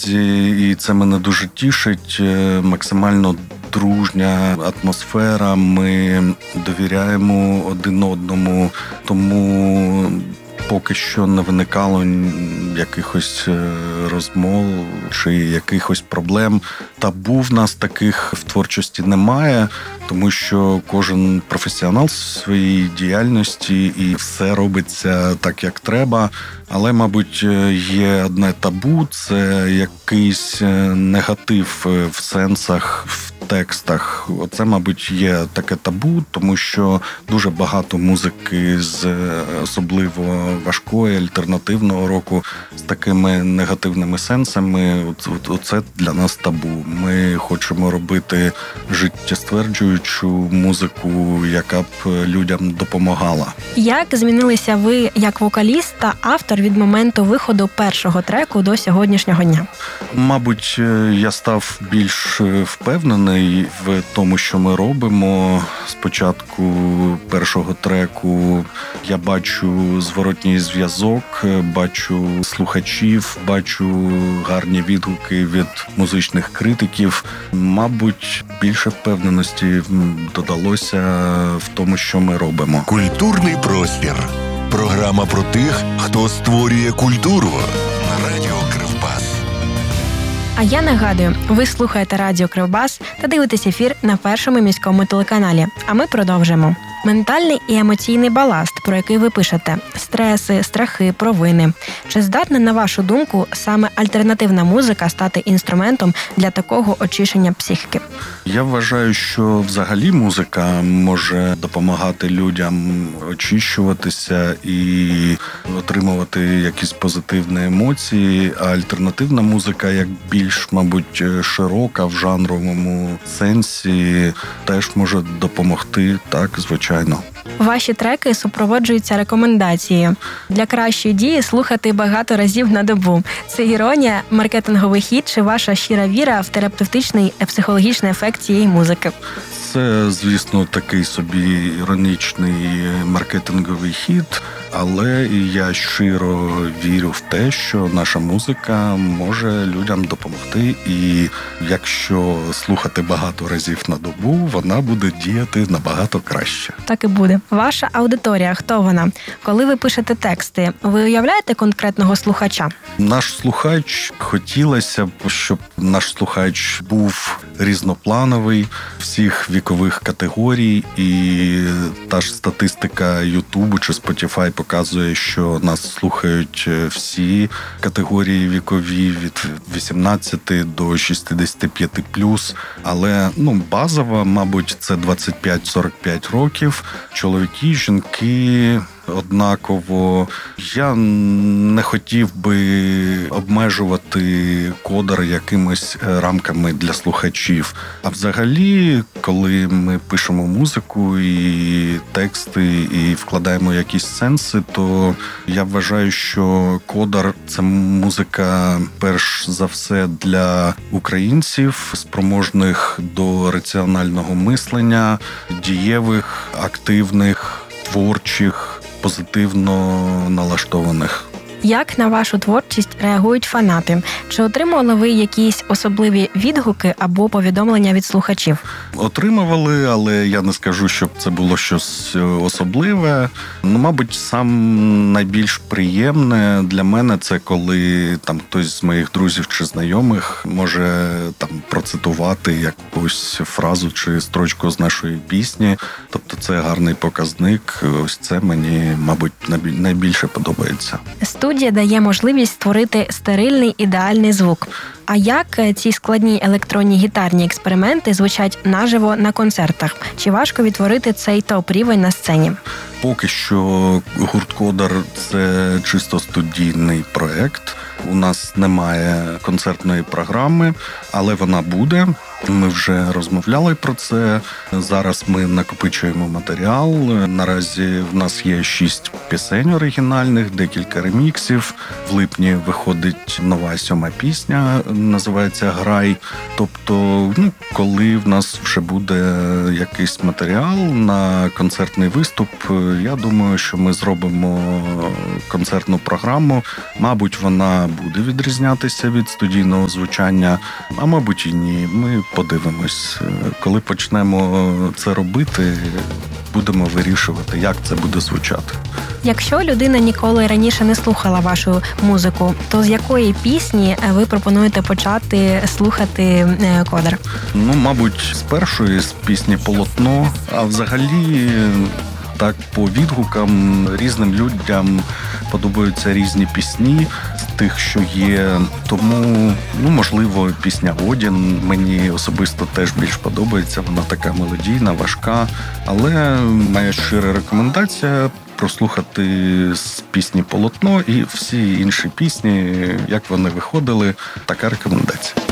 наразі, і це мене дуже тішить, максимально дружня атмосфера, ми довіряємо один одному, тому поки що не виникало якихось розмов чи якихось проблем. Табу в нас таких в творчості немає, тому що кожен професіонал в своїй діяльності і все робиться так, як треба. Але, мабуть, є одне табу – це якийсь негатив в сенсах, в текстах. Оце, мабуть, є таке табу, тому що дуже багато музики з особливо важкої, альтернативного року з такими негативними сенсами. Оце для нас табу. Ми хочемо робити життєстверджуючу музику, яка б людям допомагала. Як змінилися ви як вокаліст та автор від моменту виходу першого треку до сьогоднішнього дня? Мабуть, я став більш впевнений в тому, що ми робимо. Спочатку першого треку я бачу зворотній зв'язок, бачу слухачів, бачу гарні відгуки від музичних критиків. Мабуть, більше впевненості додалося в тому, що ми робимо. Культурний простір. Програма про тих, хто створює культуру. На радіо Кривбас. А я нагадую, ви слухаєте радіо Кривбас та дивитесь ефір на Першому міському телеканалі. А ми продовжимо. Ментальний і емоційний баласт, про який ви пишете, стреси, страхи, провини. Чи здатна, на вашу думку, саме альтернативна музика стати інструментом для такого очищення психіки? Я вважаю, що взагалі музика може допомагати людям очищуватися і отримувати якісь позитивні емоції, а альтернативна музика, як більш, мабуть, широка в жанровому сенсі, теж може допомогти, так, звичайно. Ваші треки супроводжуються рекомендацією. Для кращої дії слухати багато разів на добу. Це іронія, маркетинговий хід чи ваша щира віра в терапевтичний психологічний ефект цієї музики? Це, звісно, такий собі іронічний маркетинговий хід, але я щиро вірю в те, що наша музика може людям допомогти, і якщо слухати багато разів на добу, вона буде діяти набагато краще. Так і буде. Ваша аудиторія, хто вона? Коли ви пишете тексти, ви уявляєте конкретного слухача? Наш слухач, хотілося б, щоб наш слухач був різноплановий, всіх вікових категорій, і та ж статистика Ютубу чи Spotify показує, що нас слухають всі категорії вікові від 18 до 65+, але базово, мабуть, це 25-45 років. Чоловіки, жінки однаково. Я не хотів би обмежувати Кодар якимись рамками для слухачів. А взагалі, коли ми пишемо музику і тексти, і вкладаємо якісь сенси, то я вважаю, що Кодар – це музика, перш за все, для українців, спроможних до раціонального мислення, дієвих, активних, творчих, позитивно налаштованих. Як на вашу творчість реагують фанати? Чи отримували ви якісь особливі відгуки або повідомлення від слухачів? Отримували, але я не скажу, щоб це було щось особливе. Мабуть, сам найбільш приємне для мене це коли хтось з моїх друзів чи знайомих може процитувати якусь фразу чи строчку з нашої пісні. Тобто це гарний показник. Ось це мені, мабуть, найбільше подобається. Студія дає можливість створити стерильний ідеальний звук. А як ці складні електронні гітарні експерименти звучать наживо на концертах? Чи важко відтворити цей топ-рівень на сцені? Поки що гурт Кодар – це чисто студійний проект. У нас немає концертної програми, але вона буде. Ми вже розмовляли про це. Зараз ми накопичуємо матеріал. Наразі в нас є 6 пісень оригінальних, декілька реміксів. В липні виходить нова 7 пісня називається «Грай». Тобто, коли в нас вже буде якийсь матеріал на концертний виступ, я думаю, що ми зробимо концертну програму. Мабуть, вона буде відрізнятися від студійного звучання, а мабуть і ні. Ми подивимось. Коли почнемо це робити, будемо вирішувати, як це буде звучати. Якщо людина ніколи раніше не слухала вашу музику, то з якої пісні ви пропонуєте почати слухати «Кодер»? Мабуть, з першої, з пісні «Полотно», а взагалі так по відгукам різним людям подобаються різні пісні з тих, що є. Тому, можливо, пісня «Одін» мені особисто теж більш подобається. Вона така мелодійна, важка. Але моя щира рекомендація прослухати з пісні «Полотно» і всі інші пісні, як вони виходили. Така рекомендація.